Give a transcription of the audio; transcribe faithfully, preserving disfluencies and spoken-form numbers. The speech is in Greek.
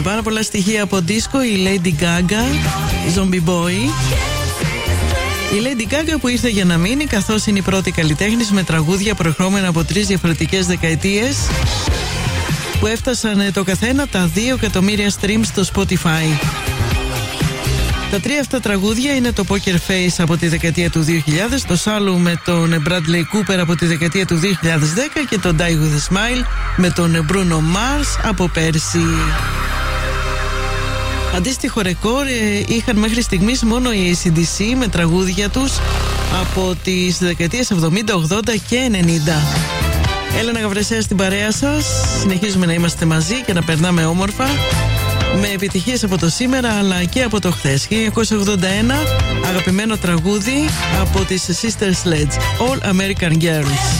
Πάρα πολλά στοιχεία από δίσκο, η Lady Gaga, η Zombie Boy. Η Lady Gaga που ήρθε για να μείνει, καθώς είναι η πρώτη καλλιτέχνης με τραγούδια προερχόμενα από τρεις διαφορετικές δεκαετίες που έφτασαν το καθένα τα δύο εκατομμύρια streams στο Spotify. Τα τρία αυτά τραγούδια είναι το Poker Face από τη δεκαετία του δύο χιλιάδες, το Shallow με τον Bradley Cooper από τη δεκαετία του δύο χιλιάδες δέκα και το Die With A Smile με τον Bruno Mars από πέρσι. Αντίστοιχο ρεκόρ ε, είχαν μέχρι στιγμής μόνο οι έι σι ντι σι με τραγούδια τους από τις δεκαετίες εβδομήντα, ογδόντα και ενενήντα. Έλενα Γαβρεσέα στην παρέα σας. Συνεχίζουμε να είμαστε μαζί και να περνάμε όμορφα με επιτυχίες από το σήμερα αλλά και από το χθες. χίλια εννιακόσια ογδόντα ένα, αγαπημένο τραγούδι από τις Sister Sledge, All American Girls.